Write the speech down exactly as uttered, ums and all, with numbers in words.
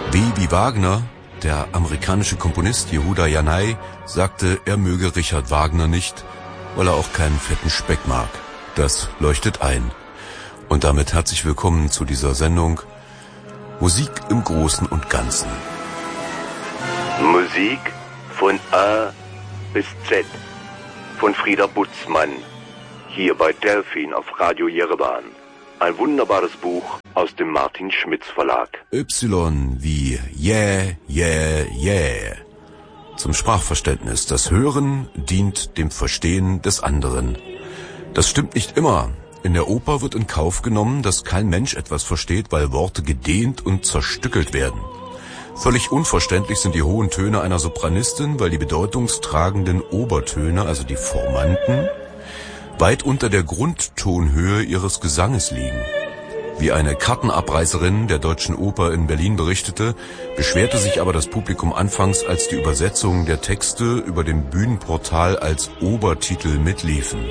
W. wie Wagner, der amerikanische Komponist Yehuda Yanai, sagte, er möge Richard Wagner nicht, weil er auch keinen fetten Speck mag. Das leuchtet ein. Und damit herzlich willkommen zu dieser Sendung Musik im Großen und Ganzen. Musik von A bis Z, von Frieda Butzmann, hier bei Delfin auf Radio Jerewan. Ein wunderbares Buch aus dem Martin Schmitz Verlag. Y wie yeah, yeah, yeah. Zum Sprachverständnis. Das Hören dient dem Verstehen des anderen. Das stimmt nicht immer. In der Oper wird in Kauf genommen, dass kein Mensch etwas versteht, weil Worte gedehnt und zerstückelt werden. Völlig unverständlich sind die hohen Töne einer Sopranistin, weil die bedeutungstragenden Obertöne, also die Formanten, weit unter der Grundtonhöhe ihres Gesanges liegen. Wie eine Kartenabreißerin der Deutschen Oper in Berlin berichtete, beschwerte sich aber das Publikum anfangs, als die Übersetzungen der Texte über dem Bühnenportal als Obertitel mitliefen.